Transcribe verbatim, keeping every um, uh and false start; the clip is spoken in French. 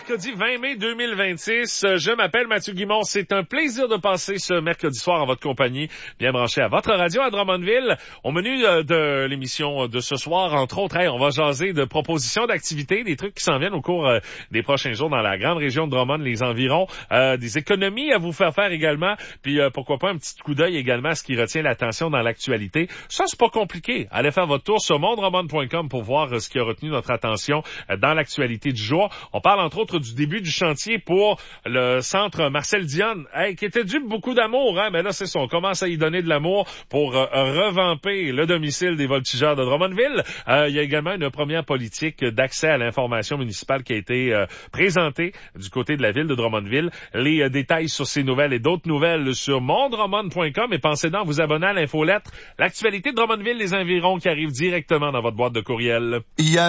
mercredi vingt mai deux mille vingt-six. Je m'appelle Mathieu Guimond. C'est un plaisir de passer ce mercredi soir en votre compagnie, bien branché à votre radio à Drummondville. Au menu de l'émission de ce soir, entre autres, hey, on va jaser de propositions d'activités, des trucs qui s'en viennent au cours euh, des prochains jours dans la grande région de Drummond, les environs, euh, des économies à vous faire faire également, puis euh, pourquoi pas un petit coup d'œil également à ce qui retient l'attention dans l'actualité. Ça, c'est pas compliqué. Allez faire votre tour sur mondrummond point com pour voir euh, ce qui a retenu notre attention euh, dans l'actualité du jour. On parle entre autres du début du chantier pour le centre Marcel Dionne, hey, qui était dû beaucoup d'amour, hein, mais là c'est ça, on commence à y donner de l'amour pour euh, revamper le domicile des voltigeurs de Drummondville. Euh, il y a également une première politique d'accès à l'information municipale qui a été euh, présentée du côté de la ville de Drummondville. Les euh, détails sur ces nouvelles et d'autres nouvelles sur mondrummond point com et pensez donc à vous abonner à l'infolettre. L'actualité de Drummondville, les environs qui arrive directement dans votre boîte de courriel. Il y a